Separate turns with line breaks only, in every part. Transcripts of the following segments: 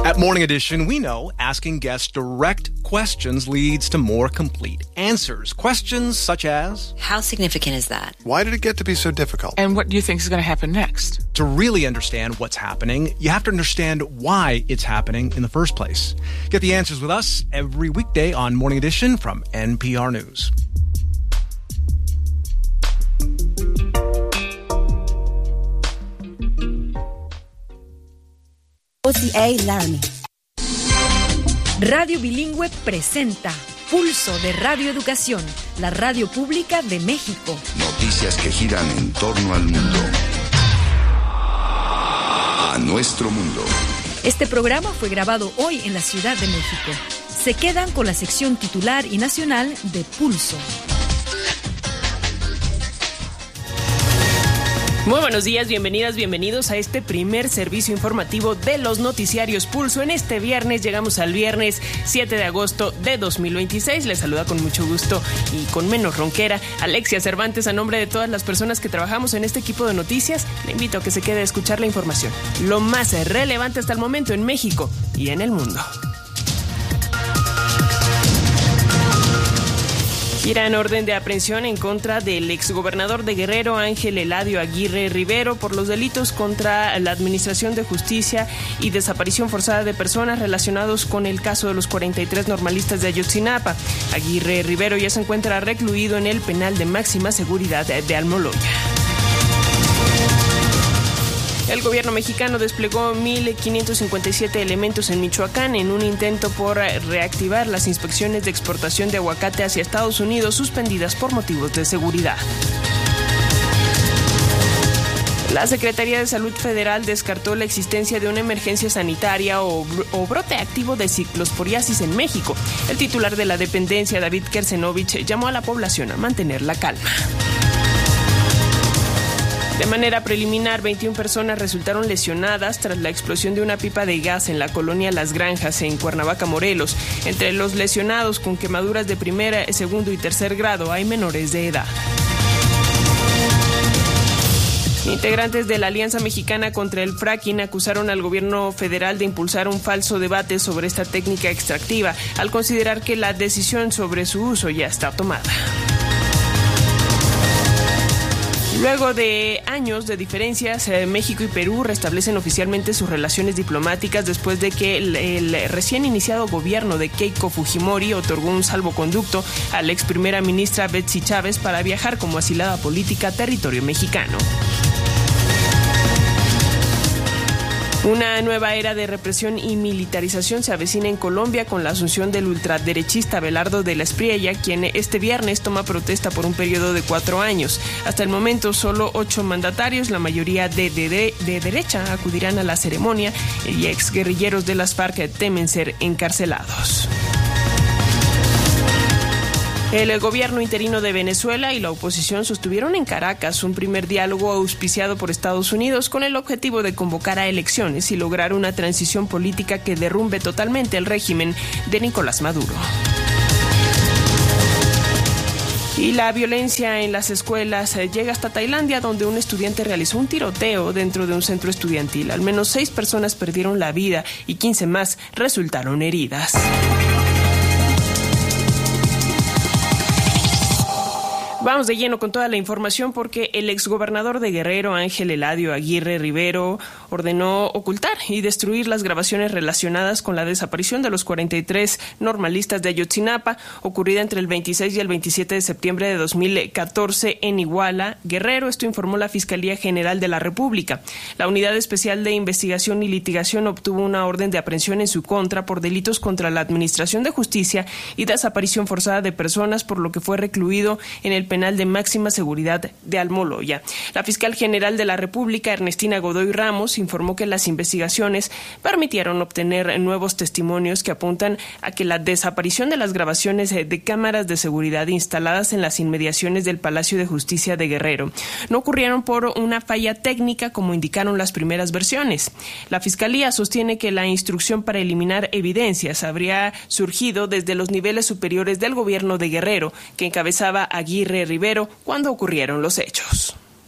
At Morning Edition, we know asking guests direct questions leads to more complete answers. Questions such as,
how significant is that?
Why did it get to be so difficult?
And what do you think is going to happen next?
To really understand what's happening, you have to understand why it's happening in the first place. Get the answers with us every weekday on Morning Edition from NPR News.
OCA Learning. Radio Bilingüe presenta Pulso de Radio Educación, la radio pública de México.
Noticias que giran en torno al mundo. A nuestro mundo.
Este programa fue grabado hoy en la Ciudad de México. Se quedan con la sección titular y nacional de Pulso.
Muy buenos días, bienvenidas, bienvenidos a este primer servicio informativo de los noticiarios Pulso. En este viernes llegamos al viernes 7 de agosto de 2026. Les saluda con mucho gusto y con menos ronquera Alexia Cervantes. A nombre de todas las personas que trabajamos en este equipo de noticias, le invito a que se quede a escuchar la información, lo más relevante hasta el momento en México y en el mundo. Giran orden de aprehensión en contra del exgobernador de Guerrero, Ángel Eladio Aguirre Rivero, por los delitos contra la Administración de Justicia y desaparición forzada de personas relacionados con el caso de los 43 normalistas de Ayotzinapa. Aguirre Rivero ya se encuentra recluido en el penal de máxima seguridad de Almoloya. El gobierno mexicano desplegó 1,557 elementos en Michoacán en un intento por reactivar las inspecciones de exportación de aguacate hacia Estados Unidos suspendidas por motivos de seguridad. La Secretaría de Salud Federal descartó la existencia de una emergencia sanitaria o brote activo de ciclosporiasis en México. El titular de la dependencia, David Kersenovich, llamó a la población a mantener la calma. De manera preliminar, 21 personas resultaron lesionadas tras la explosión de una pipa de gas en la colonia Las Granjas, en Cuernavaca, Morelos. Entre los lesionados con quemaduras de primer, segundo y tercer grado hay menores de edad. Integrantes de la Alianza Mexicana contra el Fracking acusaron al gobierno federal de impulsar un falso debate sobre esta técnica extractiva, al considerar que la decisión sobre su uso ya está tomada. Luego de años de diferencias, México y Perú restablecen oficialmente sus relaciones diplomáticas después de que el recién iniciado gobierno de Keiko Fujimori otorgó un salvoconducto a la ex primera ministra Betsy Chávez para viajar como asilada política a territorio mexicano. Una nueva era de represión y militarización se avecina en Colombia con la asunción del ultraderechista Abelardo de la Espriella, quien este viernes toma protesta por un periodo de 4 años. Hasta el momento, solo 8 mandatarios, la mayoría de derecha, acudirán a la ceremonia y exguerrilleros de las FARC temen ser encarcelados. El gobierno interino de Venezuela y la oposición sostuvieron en Caracas un primer diálogo auspiciado por Estados Unidos con el objetivo de convocar a elecciones y lograr una transición política que derrumbe totalmente el régimen de Nicolás Maduro. Y la violencia en las escuelas llega hasta Tailandia, donde un estudiante realizó un tiroteo dentro de un centro estudiantil. Al menos 6 personas perdieron la vida y 15 más resultaron heridas. Vamos de lleno con toda la información porque el exgobernador de Guerrero, Ángel Eladio Aguirre Rivero, ordenó ocultar y destruir las grabaciones relacionadas con la desaparición de los 43 normalistas de Ayotzinapa, ocurrida entre el 26 y el 27 de septiembre de 2014 en Iguala, Guerrero. Esto informó la Fiscalía General de la República. La Unidad Especial de Investigación y Litigación obtuvo una orden de aprehensión en su contra por delitos contra la Administración de Justicia y desaparición forzada de personas, por lo que fue recluido en el penal de máxima seguridad de Almoloya. La fiscal general de la República, Ernestina Godoy Ramos, informó que las investigaciones permitieron obtener nuevos testimonios que apuntan a que la desaparición de las grabaciones de cámaras de seguridad instaladas en las inmediaciones del Palacio de Justicia de Guerrero no ocurrieron por una falla técnica como indicaron las primeras versiones. La fiscalía sostiene que la instrucción para eliminar evidencias habría surgido desde los niveles superiores del gobierno de Guerrero, que encabezaba Aguirre Rivero cuando ocurrieron los hechos.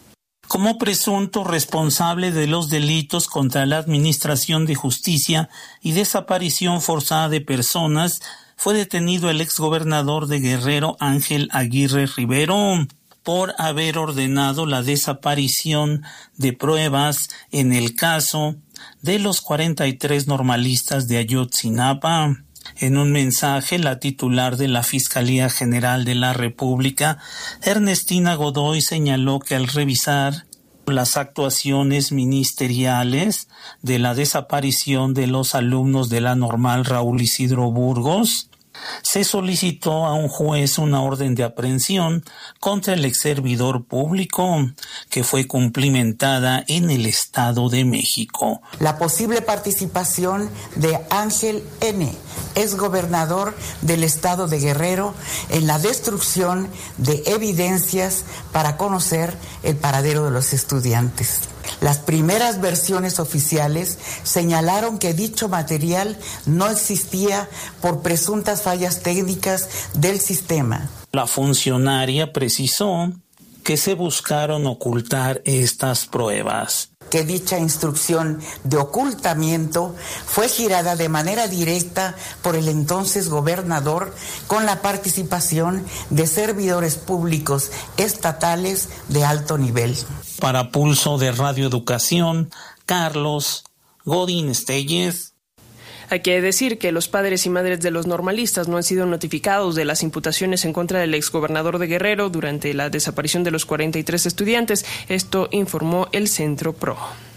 como presunto responsable de los delitos contra la administración de justicia y desaparición forzada de personas, fue detenido el exgobernador de Guerrero, Ángel Aguirre Rivero, por haber ordenado la desaparición de pruebas en el caso de los 43 normalistas de Ayotzinapa. En un mensaje, la titular de la Fiscalía General de la República, Ernestina Godoy, señaló que al revisar las actuaciones ministeriales de la desaparición de los alumnos de la Normal Raúl Isidro Burgos, se solicitó a un juez una orden de aprehensión contra el exservidor público, que fue cumplimentada en el Estado de México.
La posible participación de Ángel N., exgobernador del Estado de Guerrero, en la destrucción de evidencias para conocer el paradero de los estudiantes. Las primeras versiones oficiales señalaron que dicho material no existía por presuntas fallas técnicas del sistema.
La funcionaria precisó que se buscaron ocultar estas pruebas.
Que dicha instrucción de ocultamiento fue girada de manera directa por el entonces gobernador con la participación de servidores públicos estatales de alto nivel.
Para Pulso de Radio Educación, Carlos Godín Estelles.
Hay que decir que los padres y madres de los normalistas no han sido notificados de las imputaciones en contra del exgobernador de Guerrero durante la desaparición de los 43 estudiantes. Esto informó el Centro PRO.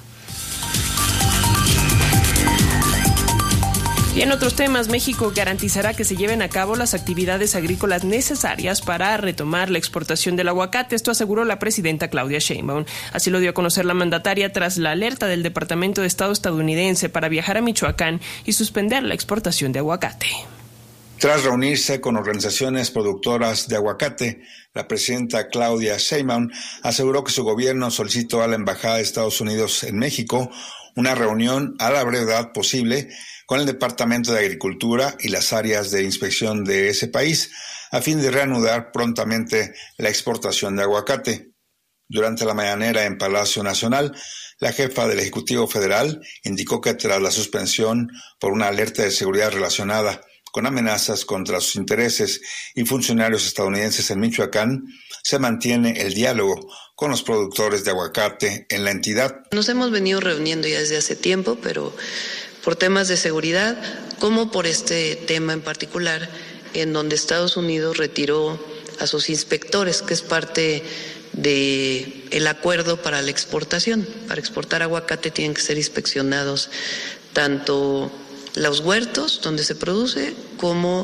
Y en otros temas, México garantizará que se lleven a cabo las actividades agrícolas necesarias para retomar la exportación del aguacate. Esto aseguró la presidenta Claudia Sheinbaum. Así lo dio a conocer la mandataria tras la alerta del Departamento de Estado estadounidense para viajar a Michoacán y suspender la exportación de aguacate.
Tras reunirse con organizaciones productoras de aguacate, la presidenta Claudia Sheinbaum aseguró que su gobierno solicitó a la Embajada de Estados Unidos en México una reunión a la brevedad posible con el Departamento de Agricultura y las áreas de inspección de ese país, a fin de reanudar prontamente la exportación de aguacate. Durante la mañanera en Palacio Nacional, la jefa del Ejecutivo Federal indicó que tras la suspensión por una alerta de seguridad relacionada con amenazas contra sus intereses y funcionarios estadounidenses en Michoacán, se mantiene el diálogo con los productores de aguacate en la entidad.
Nos hemos venido reuniendo ya desde hace tiempo, pero por temas de seguridad, como por este tema en particular, en donde Estados Unidos retiró a sus inspectores, que es parte del acuerdo para la exportación. Para exportar aguacate tienen que ser inspeccionados tanto los huertos donde se produce como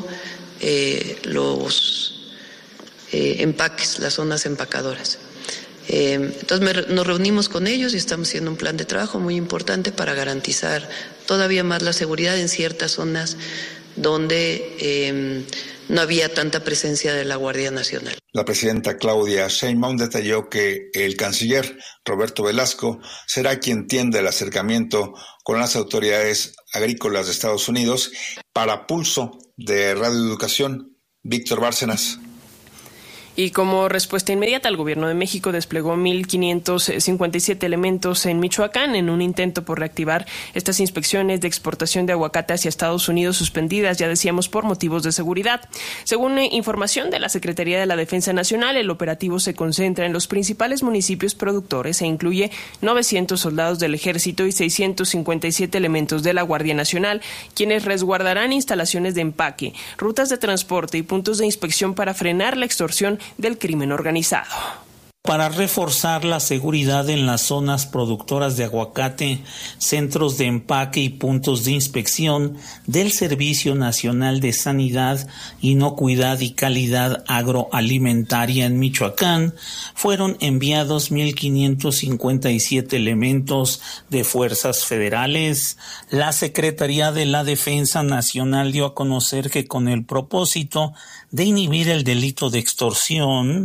los empaques, las zonas empacadoras. Entonces nos reunimos con ellos y estamos haciendo un plan de trabajo muy importante para garantizar todavía más la seguridad en ciertas zonas donde no había tanta presencia de la Guardia Nacional.
La presidenta Claudia Sheinbaum detalló que el canciller Roberto Velasco será quien tienda el acercamiento con las autoridades agrícolas de Estados Unidos. Para Pulso de Radio Educación, Víctor Bárcenas.
Y como respuesta inmediata, el gobierno de México desplegó 1,557 elementos en Michoacán en un intento por reactivar estas inspecciones de exportación de aguacate hacia Estados Unidos suspendidas, ya decíamos, por motivos de seguridad. Según información de la Secretaría de la Defensa Nacional, el operativo se concentra en los principales municipios productores e incluye 900 soldados del Ejército y 657 elementos de la Guardia Nacional, quienes resguardarán instalaciones de empaque, rutas de transporte y puntos de inspección para frenar la extorsión del crimen organizado.
Para reforzar la seguridad en las zonas productoras de aguacate, centros de empaque y puntos de inspección del Servicio Nacional de Sanidad, Inocuidad y Calidad Agroalimentaria en Michoacán, fueron enviados 1,557 elementos de fuerzas federales. La Secretaría de la Defensa Nacional dio a conocer que con el propósito de inhibir el delito de extorsión,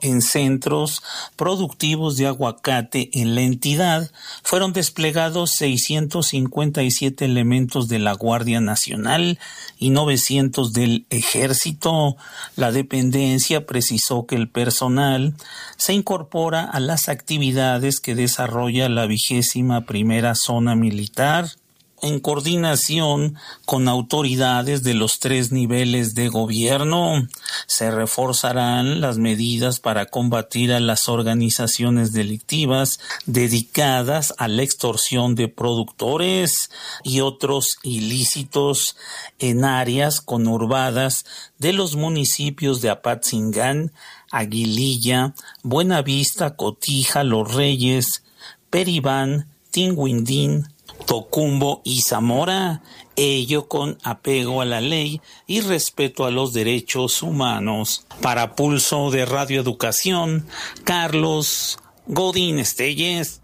En centros productivos de aguacate en la entidad fueron desplegados 657 elementos de la Guardia Nacional y 900 del Ejército. La dependencia precisó que el personal se incorpora a las actividades que desarrolla la 21ª Zona Militar, en coordinación con autoridades de los 3 niveles de gobierno. Se reforzarán las medidas para combatir a las organizaciones delictivas dedicadas a la extorsión de productores y otros ilícitos en áreas conurbadas de los municipios de Apatzingán, Aguililla, Buenavista, Cotija, Los Reyes, Peribán, Tinguindín, Tocumbo y Zamora, ello con apego a la ley y respeto a los derechos humanos. Para Pulso de Radio Educación, Carlos Godín Estelles.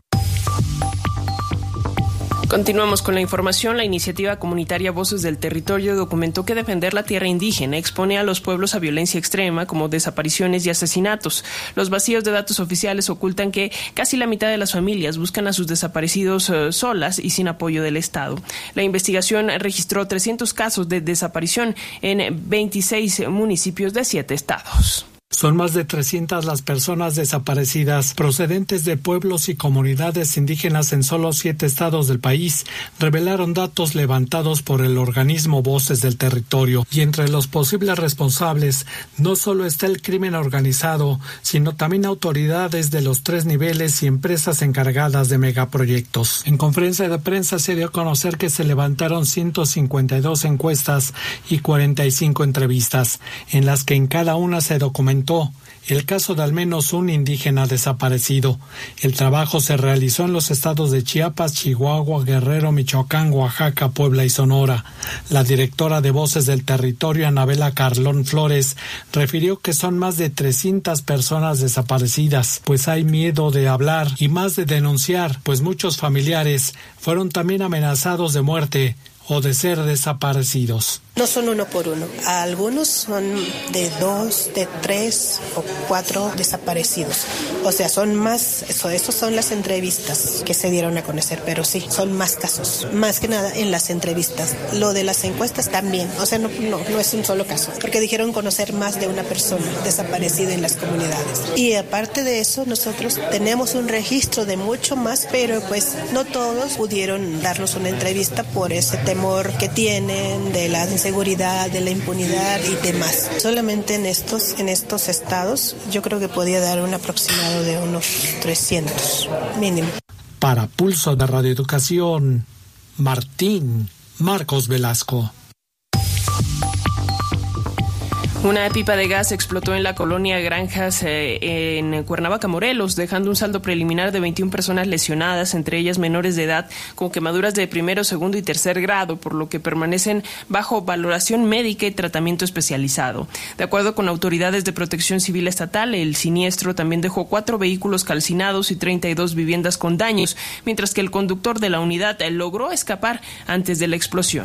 Continuamos con la información. La iniciativa comunitaria Voces del Territorio documentó que defender la tierra indígena expone a los pueblos a violencia extrema como desapariciones y asesinatos. Los vacíos de datos oficiales ocultan que casi la mitad de las familias buscan a sus desaparecidos solas y sin apoyo del Estado. La investigación registró 300 casos de desaparición en 26 municipios de 7 estados.
Son más de 300 las personas desaparecidas procedentes de pueblos y comunidades indígenas en solo 7 estados del país, revelaron datos levantados por el organismo Voces del Territorio. Y entre los posibles responsables no solo está el crimen organizado, sino también autoridades de los 3 niveles y empresas encargadas de megaproyectos. En conferencia de prensa se dio a conocer que se levantaron 152 encuestas y 45 entrevistas, en las que en cada una se documentó el caso de al menos un indígena desaparecido. El trabajo se realizó en los estados de Chiapas, Chihuahua, Guerrero, Michoacán, Oaxaca, Puebla y Sonora. La directora de Voces del Territorio, Anabela Carlón Flores, refirió que son más de 300 personas desaparecidas, pues hay miedo de hablar y más de denunciar, pues muchos familiares fueron también amenazados de muerte o de ser desaparecidos.
No son uno por uno, algunos son de 2, de 3 o 4 desaparecidos. O sea, son más, eso son las entrevistas que se dieron a conocer, pero sí, son más casos, más que nada en las entrevistas. Lo de las encuestas también, o sea, no es un solo caso, porque dijeron conocer más de una persona desaparecida en las comunidades. Y aparte de eso, nosotros tenemos un registro de mucho más, pero pues no todos pudieron darnos una entrevista por ese temor que tienen de la inseguridad, de la impunidad y demás. Solamente en estos estados yo creo que podía dar un aproximado de unos 300 mínimo.
Para Pulso de Radio Educación, Marcos Velasco.
Una pipa de gas explotó en la colonia Granjas en Cuernavaca, Morelos, dejando un saldo preliminar de 21 personas lesionadas, entre ellas menores de edad con quemaduras de 1º, 2º y 3er grado, por lo que permanecen bajo valoración médica y tratamiento especializado. De acuerdo con autoridades de Protección Civil Estatal, el siniestro también dejó 4 vehículos calcinados y 32 viviendas con daños, mientras que el conductor de la unidad logró escapar antes de la explosión.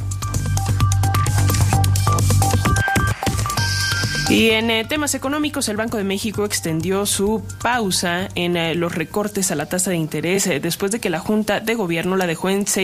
Y en temas económicos, el Banco de México extendió su pausa en los recortes a la tasa de interés después de que la Junta de Gobierno la dejó en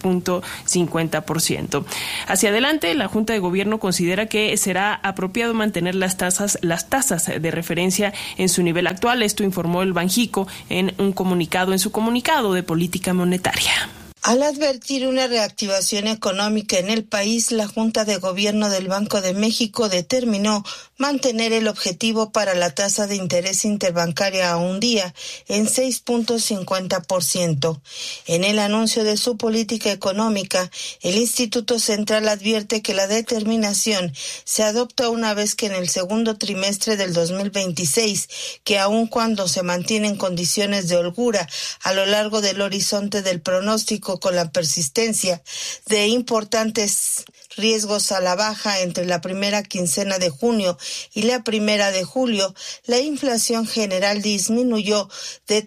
6.50%. Hacia adelante, la Junta de Gobierno considera que será apropiado mantener las tasas de referencia en su nivel actual. Esto informó el Banjico en su comunicado de política monetaria.
Al advertir una reactivación económica en el país, la Junta de Gobierno del Banco de México determinó mantener el objetivo para la tasa de interés interbancaria a un día en 6.50%. En el anuncio de su política económica, el Instituto Central advierte que la determinación se adopta una vez que en el segundo trimestre del 2026, que aun cuando se mantienen condiciones de holgura a lo largo del horizonte del pronóstico con la persistencia de importantes riesgos a la baja entre la primera quincena de junio y la primera de julio, la inflación general disminuyó de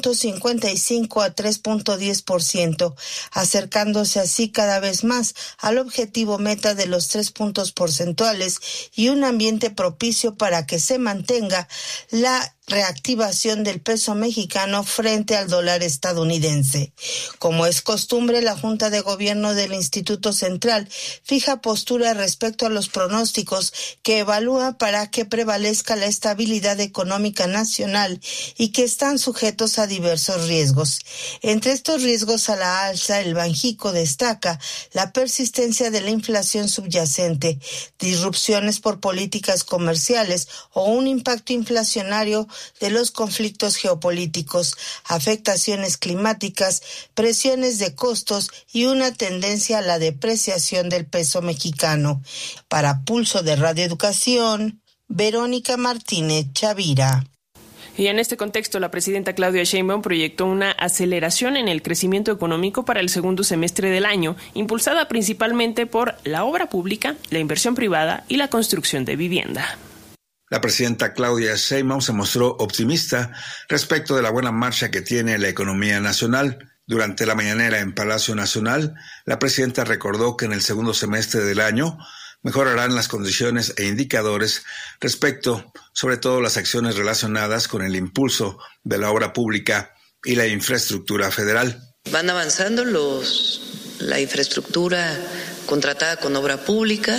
3.55 a 3.10%, acercándose así cada vez más al objetivo meta de los 3 puntos porcentuales y un ambiente propicio para que se mantenga la reactivación del peso mexicano frente al dólar estadounidense. Como es costumbre, la Junta de Gobierno del Instituto Central fija postura respecto a los pronósticos que evalúa para que prevalezca la estabilidad económica nacional y que están sujetos a diversos riesgos. Entre estos riesgos a la alza, el Banjico destaca la persistencia de la inflación subyacente, disrupciones por políticas comerciales o un impacto inflacionario de los conflictos geopolíticos, afectaciones climáticas, presiones de costos y una tendencia a la depreciación del peso mexicano. Para Pulso de Radio Educación, Verónica Martínez Chavira.
Y en este contexto, la presidenta Claudia Sheinbaum proyectó una aceleración en el crecimiento económico para el segundo semestre del año, impulsada principalmente por la obra pública, la inversión privada y la construcción de vivienda.
La presidenta Claudia Sheinbaum se mostró optimista respecto de la buena marcha que tiene la economía nacional. Durante la mañanera en Palacio Nacional, la presidenta recordó que en el segundo semestre del año mejorarán las condiciones e indicadores respecto, sobre todo, las acciones relacionadas con el impulso de la obra pública y la infraestructura federal.
Van avanzando la infraestructura contratada como obra pública,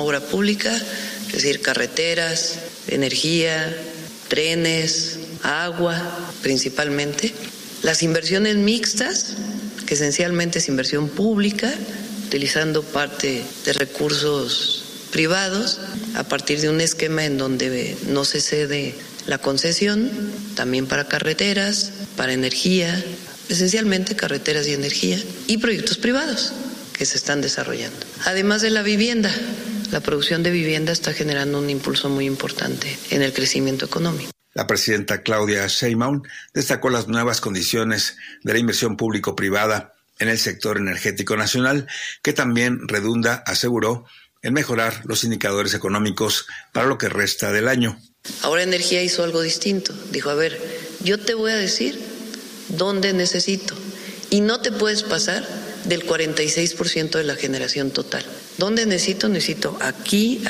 es decir, carreteras, energía, trenes, agua, principalmente. Las inversiones mixtas, que esencialmente es inversión pública, utilizando parte de recursos privados, a partir de un esquema en donde no se cede la concesión, también para carreteras, para energía, esencialmente carreteras y energía, y proyectos privados que se están desarrollando. Además de la vivienda, la producción de vivienda está generando un impulso muy importante en el crecimiento económico.
La presidenta Claudia Sheinbaum destacó las nuevas condiciones de la inversión público-privada en el sector energético nacional, que también redunda, aseguró, en mejorar los indicadores económicos para lo que resta del año.
Ahora Energía hizo algo distinto. Dijo, a ver, yo te voy a decir dónde necesito y no te puedes pasar del 46% de la generación total. ¿Dónde necesito? Necesito aquí,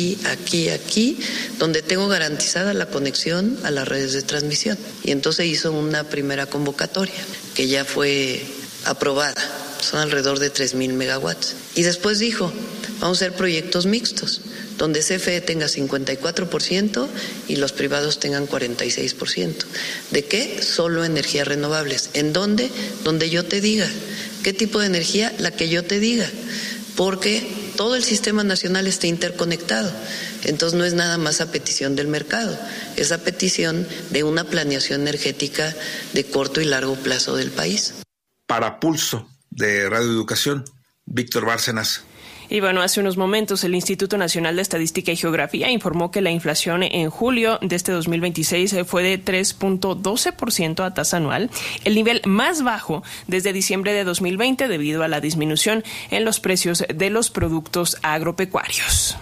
donde tengo garantizada la conexión a las redes de transmisión. Y entonces hizo una primera convocatoria que ya fue aprobada. Son alrededor de 3,000 megawatts. Y después dijo, vamos a hacer proyectos mixtos, donde CFE tenga 54% y los privados tengan 46%. ¿De qué? Solo energías renovables. ¿En dónde? Donde yo te diga. ¿Qué tipo de energía? La que yo te diga. Porque todo el sistema nacional está interconectado. Entonces no es nada más a petición del mercado, es a petición de una planeación energética de corto y largo plazo del país.
Para Pulso de Radio Educación, Víctor Bárcenas.
Y bueno, hace unos momentos el Instituto Nacional de Estadística y Geografía informó que la inflación en julio de este 2026 fue de 3.12% a tasa anual, el nivel más bajo desde diciembre de 2020 debido a la disminución en los precios de los productos agropecuarios.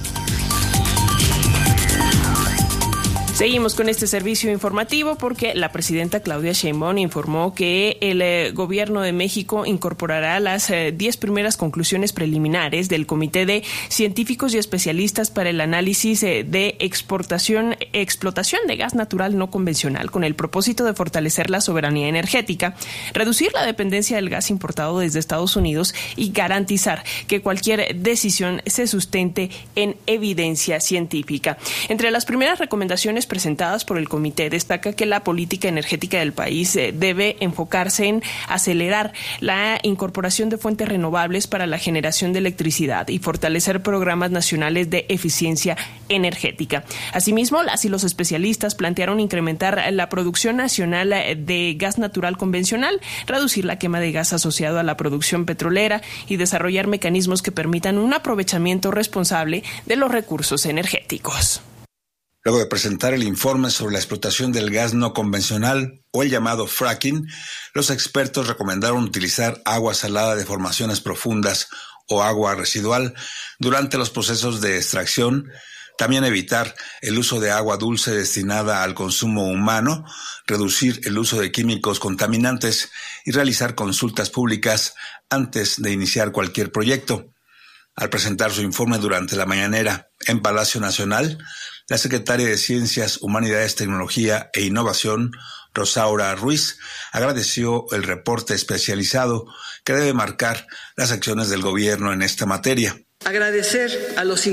Seguimos con este servicio informativo porque la presidenta Claudia Sheinbaum informó que el gobierno de México incorporará las 10 primeras conclusiones preliminares del Comité de Científicos y Especialistas para el Análisis de Explotación de Gas Natural No Convencional con el propósito de fortalecer la soberanía energética, reducir la dependencia del gas importado desde Estados Unidos y garantizar que cualquier decisión se sustente en evidencia científica. Entre las primeras recomendaciones presentadas por el comité destaca que la política energética del país debe enfocarse en acelerar la incorporación de fuentes renovables para la generación de electricidad y fortalecer programas nacionales de eficiencia energética. Asimismo, las y los especialistas plantearon incrementar la producción nacional de gas natural convencional, reducir la quema de gas asociado a la producción petrolera y desarrollar mecanismos que permitan un aprovechamiento responsable de los recursos energéticos.
Luego de presentar el informe sobre la explotación del gas no convencional o el llamado fracking, los expertos recomendaron utilizar agua salada de formaciones profundas o agua residual durante los procesos de extracción. También evitar el uso de agua dulce destinada al consumo humano, reducir el uso de químicos contaminantes y realizar consultas públicas antes de iniciar cualquier proyecto. Al presentar su informe durante la mañanera en Palacio Nacional, la secretaria de Ciencias, Humanidades, Tecnología e Innovación, Rosaura Ruiz, agradeció el reporte especializado que debe marcar las acciones del gobierno en esta materia.
Agradecer a los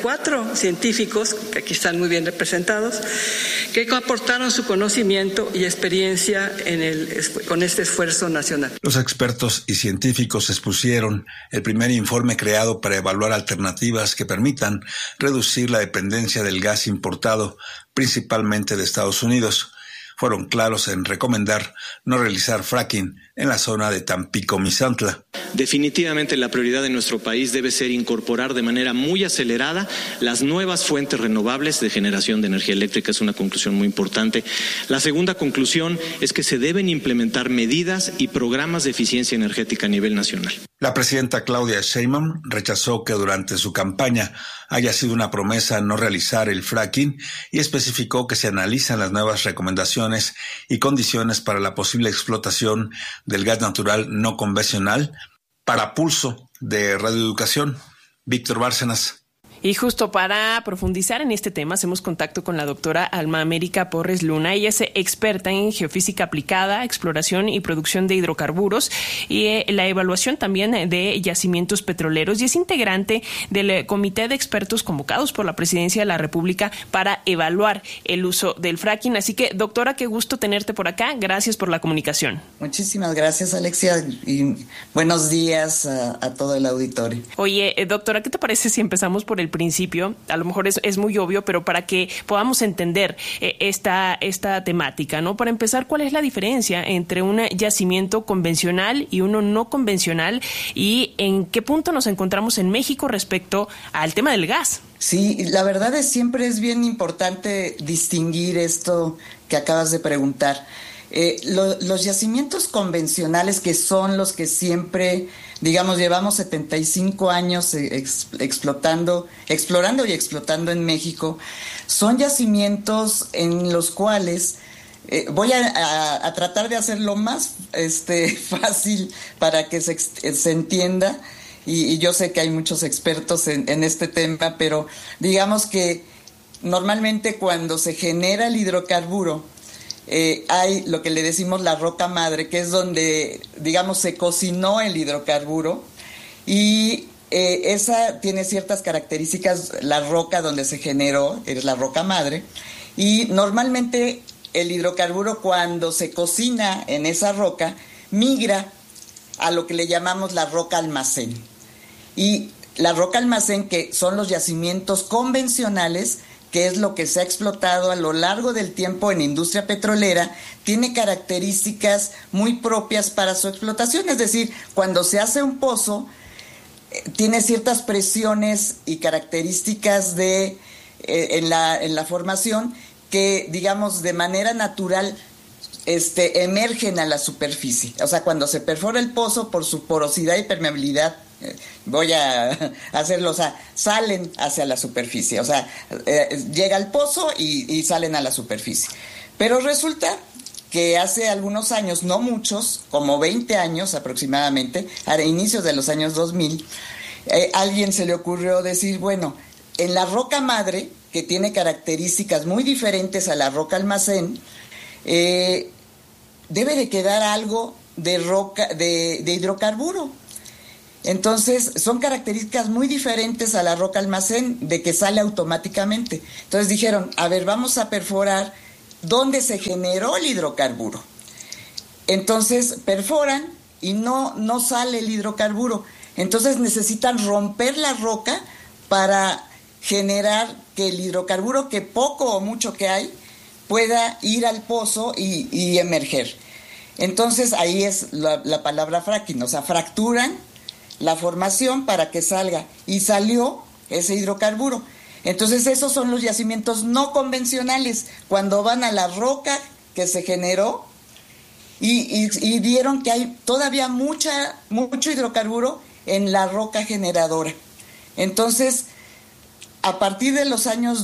54 científicos, que aquí están muy bien representados, que aportaron su conocimiento y experiencia con este esfuerzo nacional.
Los expertos y científicos expusieron el primer informe creado para evaluar alternativas que permitan reducir la dependencia del gas importado, principalmente de Estados Unidos. Fueron claros en recomendar no realizar fracking en la zona de Tampico-Misantla.
Definitivamente la prioridad de nuestro país debe ser incorporar de manera muy acelerada las nuevas fuentes renovables de generación de energía eléctrica. Es una conclusión muy importante. La segunda conclusión es que se deben implementar medidas y programas de eficiencia energética a nivel nacional.
La presidenta Claudia Sheinbaum rechazó que durante su campaña haya sido una promesa no realizar el fracking y especificó que se analizan las nuevas recomendaciones y condiciones para la posible explotación del gas natural no convencional. Para Pulso de Radio Educación, Víctor Bárcenas.
Y justo para profundizar en este tema, hacemos contacto con la doctora Alma América Porres Luna. Ella es experta en geofísica aplicada, exploración y producción de hidrocarburos y la evaluación también de yacimientos petroleros, y es integrante del comité de expertos convocados por la Presidencia de la República para evaluar el uso del fracking. Así que, doctora, qué gusto tenerte por acá. Gracias por la comunicación.
Muchísimas gracias, Alexia, y buenos días a todo el auditorio.
Oye, doctora, ¿qué te parece si empezamos por el principio? A lo mejor es muy obvio, pero para que podamos entender esta temática, ¿no? Para empezar, ¿cuál es la diferencia entre un yacimiento convencional y uno no convencional? ¿Y en qué punto nos encontramos en México respecto al tema del gas?
Sí, la verdad siempre es bien importante distinguir esto que acabas de preguntar. Los yacimientos convencionales, que son los que siempre, digamos, llevamos 75 años explorando y explotando en México, son yacimientos en los cuales voy a tratar de hacerlo más fácil para que se entienda, y yo sé que hay muchos expertos en este tema, pero digamos que normalmente cuando se genera el hidrocarburo, hay lo que le decimos la roca madre, que es donde, digamos, se cocinó el hidrocarburo, y esa tiene ciertas características, la roca donde se generó, es la roca madre, y normalmente el hidrocarburo, cuando se cocina en esa roca, migra a lo que le llamamos la roca almacén. Y la roca almacén, que son los yacimientos convencionales, que es lo que se ha explotado a lo largo del tiempo en industria petrolera, tiene características muy propias para su explotación. Es decir, cuando se hace un pozo, tiene ciertas presiones y características en la formación que, digamos, de manera natural emergen a la superficie. O sea, cuando se perfora el pozo, por su porosidad y permeabilidad, voy a hacerlo, o sea, salen hacia la superficie, o sea, llega al pozo y salen a la superficie. Pero resulta que hace algunos años, no muchos, como 20 años aproximadamente, a inicios de los años 2000, alguien se le ocurrió decir, bueno, en la roca madre, que tiene características muy diferentes a la roca almacén, debe de quedar algo de roca, de hidrocarburo. Entonces, son características muy diferentes a la roca almacén, de que sale automáticamente. Entonces dijeron, a ver, vamos a perforar dónde se generó el hidrocarburo. Entonces perforan y no sale el hidrocarburo. Entonces necesitan romper la roca para generar que el hidrocarburo, que poco o mucho que hay, pueda ir al pozo y emerger. Entonces ahí es la palabra fracking, o sea, fracturan la formación para que salga, y salió ese hidrocarburo. Entonces esos son los yacimientos no convencionales, cuando van a la roca que se generó y vieron que hay todavía mucho hidrocarburo en la roca generadora. Entonces, a partir de los años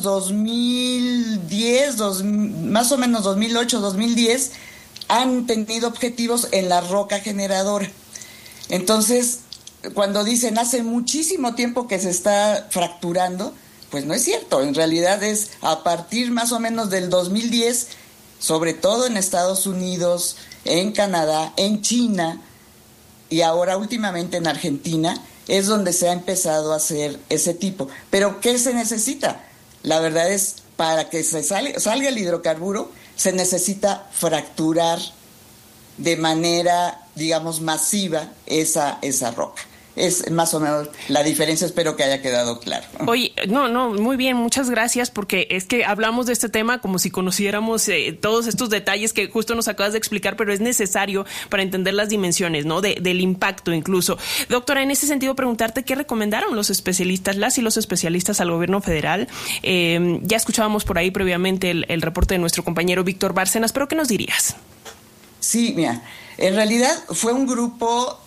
2010, más o menos 2008, 2010, han tenido objetivos en la roca generadora. Entonces, cuando dicen hace muchísimo tiempo que se está fracturando, pues no es cierto. En realidad es a partir más o menos del 2010, sobre todo en Estados Unidos, en Canadá, en China y ahora últimamente en Argentina, es donde se ha empezado a hacer ese tipo. Pero ¿qué se necesita? La verdad es, para que salga el hidrocarburo, se necesita fracturar de manera, digamos, masiva esa roca. Es más o menos la diferencia, espero que haya quedado claro.
Oye, no, muy bien, muchas gracias, porque es que hablamos de este tema como si conociéramos todos estos detalles que justo nos acabas de explicar, pero es necesario para entender las dimensiones, ¿no? Del impacto incluso. Doctora, en ese sentido, preguntarte qué recomendaron los especialistas, las y los especialistas al gobierno federal. Ya escuchábamos por ahí previamente el reporte de nuestro compañero Víctor Bárcenas, pero ¿qué nos dirías?
Sí, mira, en realidad fue un grupo,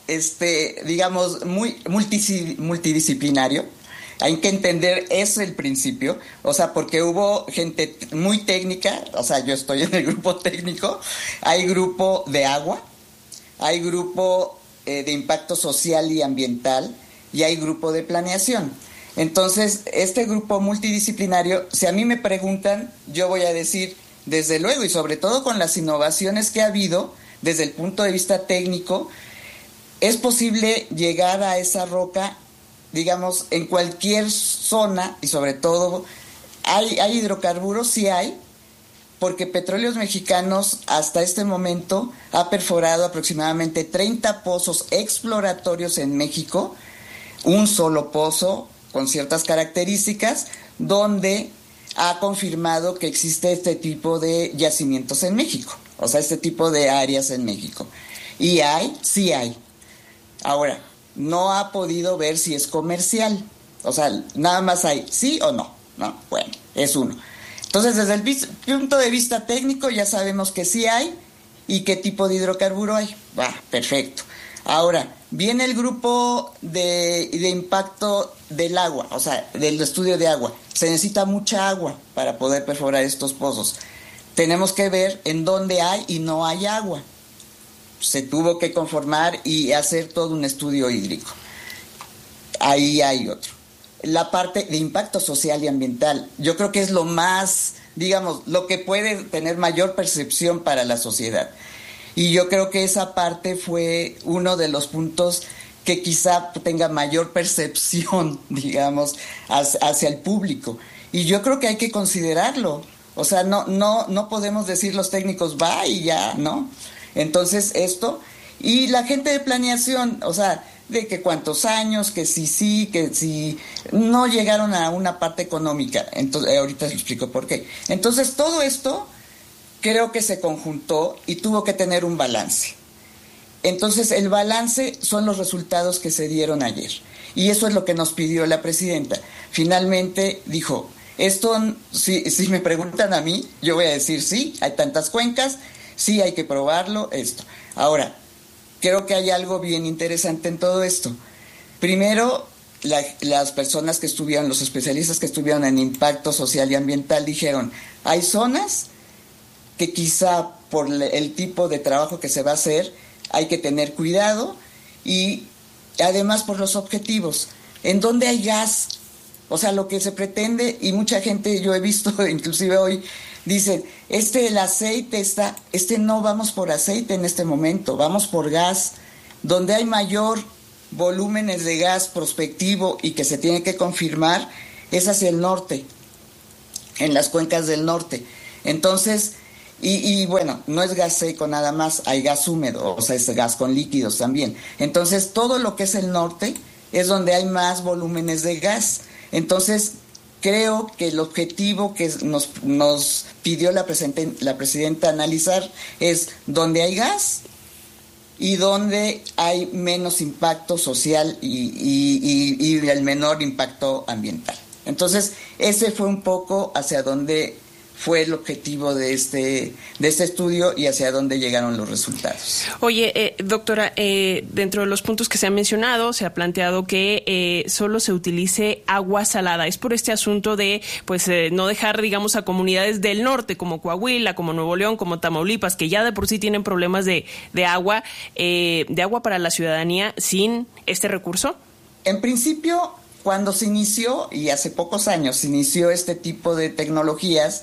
digamos, muy multidisciplinario. Hay que entender eso el principio, o sea, porque hubo gente muy técnica, o sea, yo estoy en el grupo técnico, hay grupo de agua, hay grupo de impacto social y ambiental y hay grupo de planeación. Entonces, este grupo multidisciplinario, si a mí me preguntan, yo voy a decir, desde luego, y sobre todo con las innovaciones que ha habido, desde el punto de vista técnico, es posible llegar a esa roca, digamos, en cualquier zona, y sobre todo, ¿hay hidrocarburos? Sí hay, porque Petróleos Mexicanos hasta este momento ha perforado aproximadamente 30 pozos exploratorios en México, un solo pozo con ciertas características, donde ha confirmado que existe este tipo de yacimientos en México, o sea, este tipo de áreas en México. Y sí hay. Ahora, no ha podido ver si es comercial, o sea, nada más hay sí o no, ¿no? Bueno, es uno. Entonces, desde el punto de vista técnico ya sabemos que sí hay y qué tipo de hidrocarburo hay. Va, perfecto. Ahora, viene el grupo de impacto del agua, o sea, del estudio de agua. Se necesita mucha agua para poder perforar estos pozos. Tenemos que ver en dónde hay y no hay agua. Se tuvo que conformar y hacer todo un estudio hídrico. Ahí hay otro. La parte de impacto social y ambiental, yo creo que es lo más, digamos, lo que puede tener mayor percepción para la sociedad. Y yo creo que esa parte fue uno de los puntos que quizá tenga mayor percepción, digamos, hacia el público. Y yo creo que hay que considerarlo. O sea, no podemos decir los técnicos va y ya, ¿no? Entonces esto, y la gente de planeación, o sea, de que cuántos años, que sí, que si no llegaron a una parte económica. Entonces, ahorita les explico por qué. Entonces todo esto creo que se conjuntó y tuvo que tener un balance. Entonces el balance son los resultados que se dieron ayer. Y eso es lo que nos pidió la presidenta. Finalmente dijo, esto, si me preguntan a mí, yo voy a decir sí, hay tantas cuencas, sí hay que probarlo, esto. Ahora, creo que hay algo bien interesante en todo esto. Primero, las personas que estuvieron, los especialistas que estuvieron en impacto social y ambiental dijeron, hay zonas que quizá por el tipo de trabajo que se va a hacer hay que tener cuidado y además por los objetivos. En donde hay gas, o sea, lo que se pretende, y mucha gente, yo he visto inclusive hoy, dicen, el aceite está, no vamos por aceite en este momento, vamos por gas. Donde hay mayor volúmenes de gas prospectivo y que se tiene que confirmar es hacia el norte, en las cuencas del norte. Entonces, y bueno, no es gas seco nada más, hay gas húmedo, o sea, es gas con líquidos también. Entonces, todo lo que es el norte es donde hay más volúmenes de gas. Entonces, creo que el objetivo que nos pidió la presidenta analizar es donde hay gas y donde hay menos impacto social y el menor impacto ambiental. Entonces, ese fue un poco hacia donde fue el objetivo de este estudio y hacia dónde llegaron los resultados.
Oye, doctora, dentro de los puntos que se han mencionado, se ha planteado que solo se utilice agua salada. Es por este asunto de no dejar, digamos, a comunidades del norte, como Coahuila, como Nuevo León, como Tamaulipas, que ya de por sí tienen problemas de agua para la ciudadanía, sin este recurso.
En principio, cuando se inició, y hace pocos años se inició este tipo de tecnologías,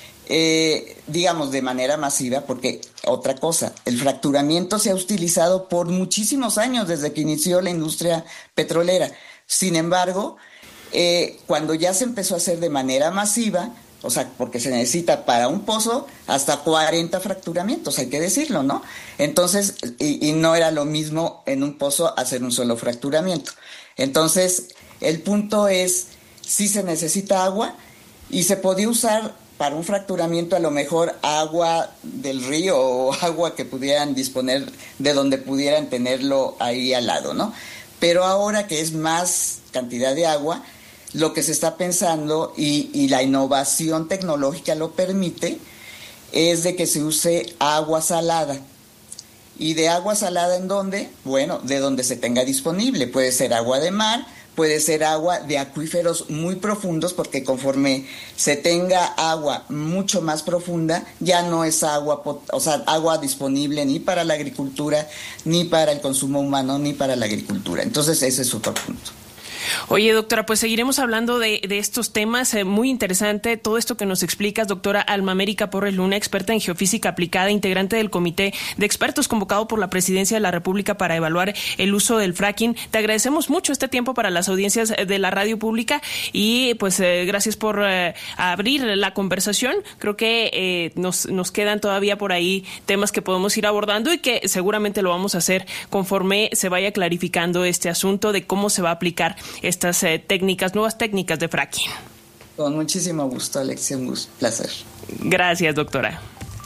digamos de manera masiva, porque otra cosa, el fracturamiento se ha utilizado por muchísimos años desde que inició la industria petrolera. Sin embargo, cuando ya se empezó a hacer de manera masiva, o sea, porque se necesita para un pozo hasta 40 fracturamientos, hay que decirlo, ¿no? Entonces, y no era lo mismo en un pozo hacer un solo fracturamiento. Entonces, el punto es, si se necesita agua y se podía usar para un fracturamiento a lo mejor agua del río o agua que pudieran disponer de donde pudieran tenerlo ahí al lado, ¿no? Pero ahora que es más cantidad de agua, lo que se está pensando y la innovación tecnológica lo permite, es de que se use agua salada. ¿Y de agua salada en dónde? Bueno, de donde se tenga disponible. Puede ser agua de mar, puede ser agua de acuíferos muy profundos, porque conforme se tenga agua mucho más profunda, ya no es agua disponible ni para la agricultura, ni para el consumo humano, ni para la agricultura. Entonces ese es otro punto.
Oye, doctora, pues seguiremos hablando de estos temas. Muy interesante todo esto que nos explicas, doctora Alma América Porres Luna, experta en geofísica aplicada, integrante del comité de expertos convocado por la Presidencia de la República para evaluar el uso del fracking. Te agradecemos mucho este tiempo para las audiencias de la radio pública y pues gracias por abrir la conversación. Creo que nos quedan todavía por ahí temas que podemos ir abordando y que seguramente lo vamos a hacer conforme se vaya clarificando este asunto de cómo se va a aplicar estas nuevas técnicas de fracking.
Con muchísimo gusto, Alexia, un placer.
Gracias, doctora.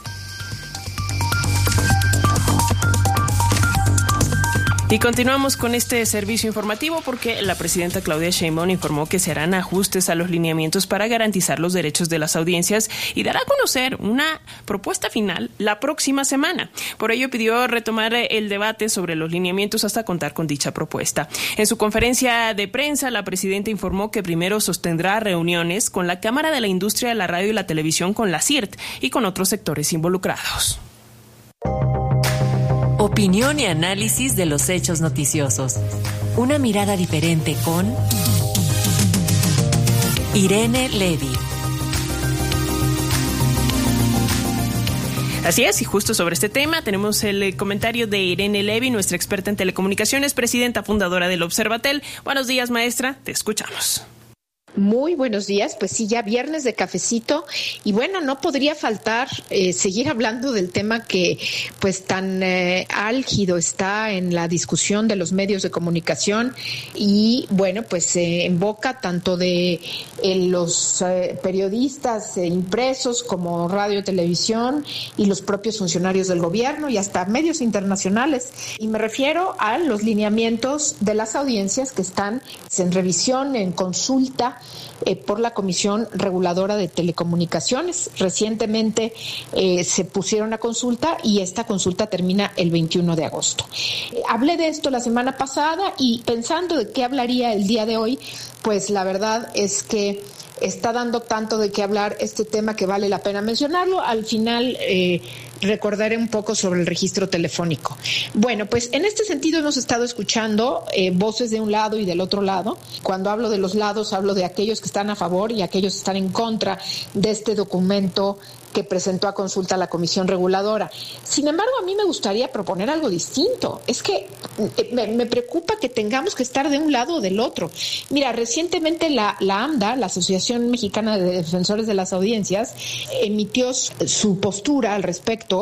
Y continuamos con este servicio informativo porque la presidenta Claudia Sheinbaum informó que se harán ajustes a los lineamientos para garantizar los derechos de las audiencias y dará a conocer una propuesta final la próxima semana. Por ello pidió retomar el debate sobre los lineamientos hasta contar con dicha propuesta. En su conferencia de prensa, la presidenta informó que primero sostendrá reuniones con la Cámara de la Industria de la Radio y la Televisión, con la CIRT y con otros sectores involucrados.
Opinión y análisis de los hechos noticiosos. Una mirada diferente con Irene Levy.
Así es, y justo sobre este tema tenemos el comentario de Irene Levy, nuestra experta en telecomunicaciones, presidenta fundadora del Observatel. Buenos días, maestra, te escuchamos.
Muy buenos días, pues sí, ya viernes de cafecito y bueno, no podría faltar seguir hablando del tema que pues tan álgido está en la discusión de los medios de comunicación y bueno, pues en boca tanto de los periodistas impresos como radio, televisión y los propios funcionarios del gobierno y hasta medios internacionales. Y me refiero a los lineamientos de las audiencias que están en revisión, en consulta por la Comisión Reguladora de Telecomunicaciones. Recientemente se pusieron a consulta y esta consulta termina el 21 de agosto. Hablé de esto la semana pasada y pensando de qué hablaría el día de hoy, pues la verdad es que está dando tanto de qué hablar este tema que vale la pena mencionarlo. Al final recordaré un poco sobre el registro telefónico. Bueno, pues en este sentido hemos estado escuchando voces de un lado y del otro lado. Cuando hablo de los lados, hablo de aquellos que están a favor y aquellos que están en contra de este documento que presentó a consulta la Comisión Reguladora. Sin embargo, a mí me gustaría proponer algo distinto. Es que me preocupa que tengamos que estar de un lado o del otro. Mira, recientemente la AMDA, la Asociación Mexicana de Defensores de las Audiencias, emitió su postura al respecto